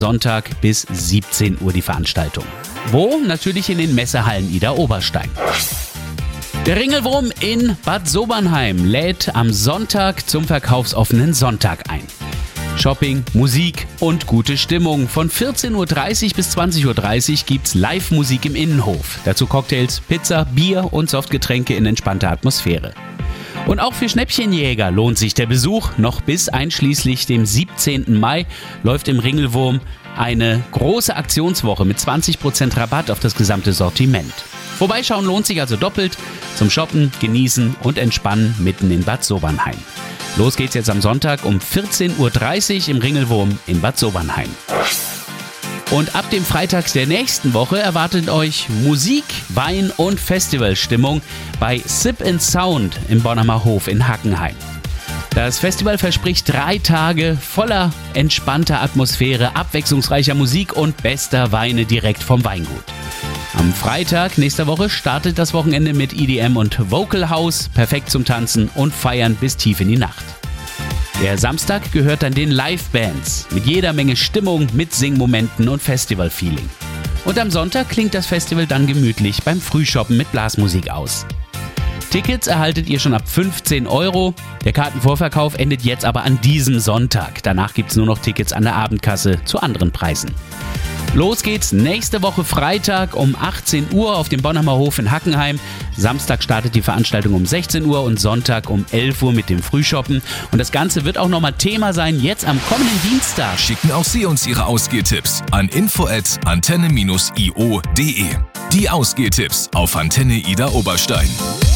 Sonntag bis 17 Uhr die Veranstaltung. Wo? Natürlich in den Messehallen Ida Oberstein. Der Ringelwurm in Bad Sobernheim lädt am Sonntag zum verkaufsoffenen Sonntag ein. Shopping, Musik und gute Stimmung. Von 14.30 Uhr bis 20.30 Uhr gibt's Live-Musik im Innenhof. Dazu Cocktails, Pizza, Bier und Softgetränke in entspannter Atmosphäre. Und auch für Schnäppchenjäger lohnt sich der Besuch. Noch bis einschließlich dem 17. Mai läuft im Ringelwurm eine große Aktionswoche mit 20% Rabatt auf das gesamte Sortiment. Vorbeischauen lohnt sich also doppelt zum Shoppen, Genießen und Entspannen mitten in Bad Sobernheim. Los geht's jetzt am Sonntag um 14.30 Uhr im Ringelwurm in Bad Sobernheim. Und ab dem Freitag der nächsten Woche erwartet euch Musik, Wein und Festivalstimmung bei Sip & Sound im Bonner Hof in Hackenheim. Das Festival verspricht 3 Tage voller entspannter Atmosphäre, abwechslungsreicher Musik und bester Weine direkt vom Weingut. Am Freitag nächster Woche startet das Wochenende mit EDM und Vocal House, perfekt zum Tanzen und Feiern bis tief in die Nacht. Der Samstag gehört dann den Live-Bands mit jeder Menge Stimmung, Mitsingmomenten und Festival-Feeling. Und am Sonntag klingt das Festival dann gemütlich beim Frühshoppen mit Blasmusik aus. Tickets erhaltet ihr schon ab 15 €. Der Kartenvorverkauf endet jetzt aber an diesem Sonntag. Danach gibt's nur noch Tickets an der Abendkasse zu anderen Preisen. Los geht's nächste Woche Freitag um 18 Uhr auf dem Bonner Hof in Hackenheim. Samstag startet die Veranstaltung um 16 Uhr und Sonntag um 11 Uhr mit dem Frühshoppen. Und das Ganze wird auch nochmal Thema sein jetzt am kommenden Dienstag. Schicken auch Sie uns Ihre Ausgehtipps an info@antenne-io.de. Die Ausgehtipps auf Antenne Ida Oberstein.